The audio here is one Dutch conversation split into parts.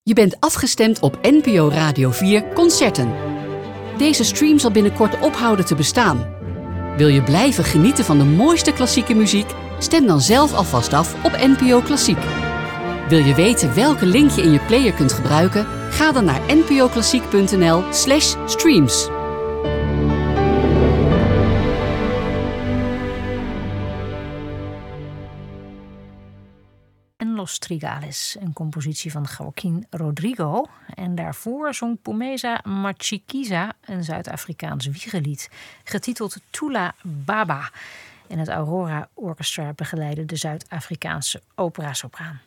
Je bent afgestemd op NPO Radio 4 Concerten. Deze stream zal binnenkort ophouden te bestaan. Wil je blijven genieten van de mooiste klassieke muziek? Stem dan zelf alvast af op NPO Klassiek. Wil je weten welke link je in je player kunt gebruiken? Ga dan naar npoklassiek.nl/streams. Los Trigales, een compositie van Joaquín Rodrigo. En daarvoor zong Pumeza Machikiza een Zuid-Afrikaans wiegelied, getiteld Tula Baba. En het Aurora Orchestra begeleidde de Zuid-Afrikaanse opera-sopraan.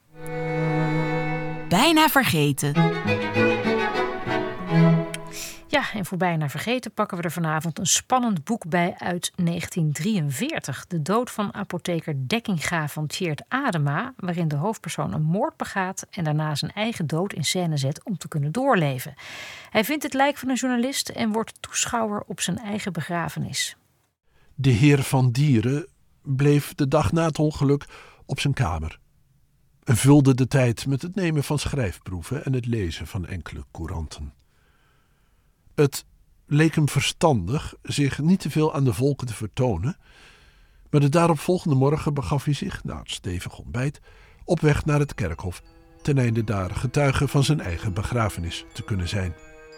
Bijna vergeten. Ja, en voor Bijna Vergeten pakken we er vanavond een spannend boek bij uit 1943. De dood van apotheker Dekkinga van Tjeerd Adema, waarin de hoofdpersoon een moord begaat en daarna zijn eigen dood in scène zet om te kunnen doorleven. Hij vindt het lijk van een journalist en wordt toeschouwer op zijn eigen begrafenis. De heer Van Dieren bleef de dag na het ongeluk op zijn kamer en vulde de tijd met het nemen van schrijfproeven en het lezen van enkele couranten. Het leek hem verstandig zich niet te veel aan de volken te vertonen, maar de daaropvolgende morgen begaf hij zich, na het stevig ontbijt, op weg naar het kerkhof, ten einde daar getuige van zijn eigen begrafenis te kunnen zijn.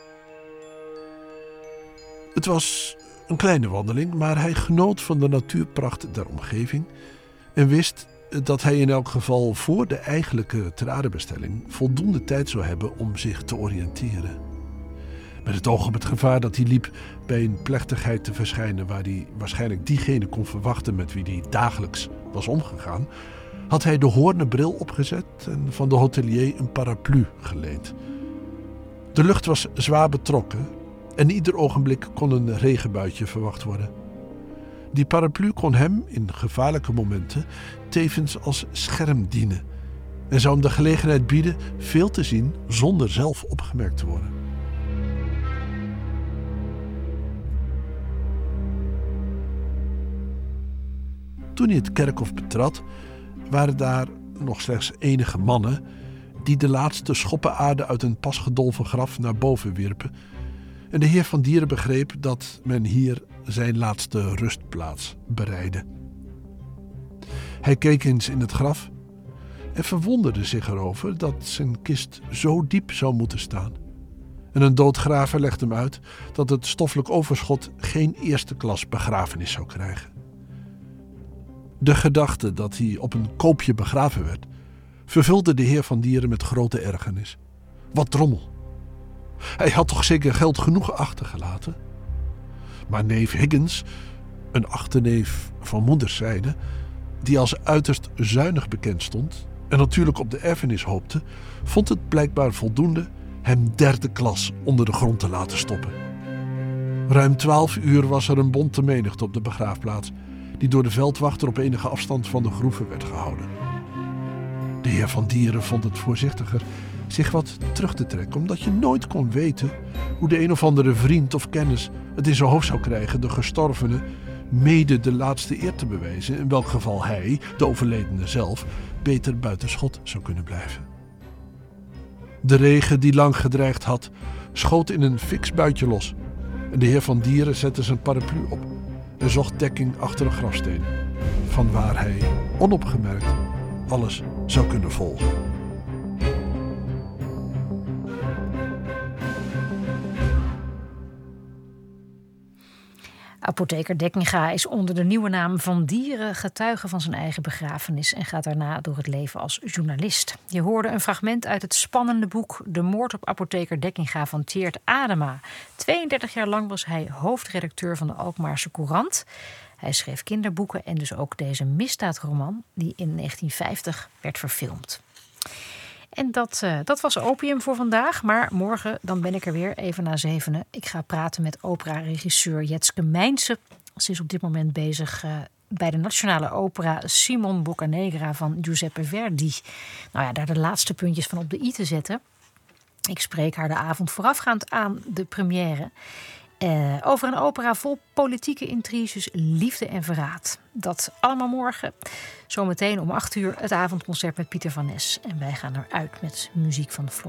Het was een kleine wandeling, maar hij genoot van de natuurpracht der omgeving en wist dat hij in elk geval voor de eigenlijke teradenbestelling voldoende tijd zou hebben om zich te oriënteren. Met het oog op het gevaar dat hij liep bij een plechtigheid te verschijnen waar hij waarschijnlijk diegene kon verwachten met wie hij dagelijks was omgegaan, had hij de hoornen bril opgezet en van de hotelier een paraplu geleend. De lucht was zwaar betrokken en ieder ogenblik kon een regenbuitje verwacht worden. Die paraplu kon hem in gevaarlijke momenten tevens als scherm dienen en zou hem de gelegenheid bieden veel te zien zonder zelf opgemerkt te worden. Toen hij het kerkhof betrad, waren daar nog slechts enige mannen die de laatste schoppen aarde uit een pas gedolven graf naar boven wierpen. En de heer Van Dieren begreep dat men hier zijn laatste rustplaats bereidde. Hij keek eens in het graf en verwonderde zich erover dat zijn kist zo diep zou moeten staan. En een doodgraver legde hem uit dat het stoffelijk overschot geen eerste klas begrafenis zou krijgen. De gedachte dat hij op een koopje begraven werd, vervulde de heer Van Dieren met grote ergernis. Wat drommel! Hij had toch zeker geld genoeg achtergelaten? Maar neef Higgins, een achterneef van moederszijde, die als uiterst zuinig bekend stond en natuurlijk op de erfenis hoopte, vond het blijkbaar voldoende hem derde klas onder de grond te laten stoppen. Ruim 12 uur was er een bonte menigte op de begraafplaats, die door de veldwachter op enige afstand van de groeven werd gehouden. De heer Van Dieren vond het voorzichtiger zich wat terug te trekken, omdat je nooit kon weten hoe de een of andere vriend of kennis het in zijn hoofd zou krijgen de gestorvene mede de laatste eer te bewijzen, in welk geval hij, de overledene zelf, beter buiten schot zou kunnen blijven. De regen die lang gedreigd had, schoot in een fiks buitje los en de heer Van Dieren zette zijn paraplu op en zocht dekking achter een grafsteen, van waar hij onopgemerkt alles zou kunnen volgen. Apotheker Dekkinga is onder de nieuwe naam Van Dieren getuige van zijn eigen begrafenis en gaat daarna door het leven als journalist. Je hoorde een fragment uit het spannende boek De moord op apotheker Dekkinga van Tjeerd Adema. 32 jaar lang was hij hoofdredacteur van de Alkmaarse Courant. Hij schreef kinderboeken en dus ook deze misdaadroman die in 1950 werd verfilmd. En dat was Opium voor vandaag. Maar morgen dan ben ik er weer even na 7. Ik ga praten met opera-regisseur Jetske Mijnse. Ze is op dit moment bezig bij de Nationale Opera Simon Boccanegra van Giuseppe Verdi. Nou ja, daar de laatste puntjes van op de i te zetten. Ik spreek haar de avond voorafgaand aan de première. Over een opera vol politieke intriges, liefde en verraad. Dat allemaal morgen. Zometeen om 8 uur het avondconcert met Pieter van Nes. En wij gaan eruit met muziek van de Florence.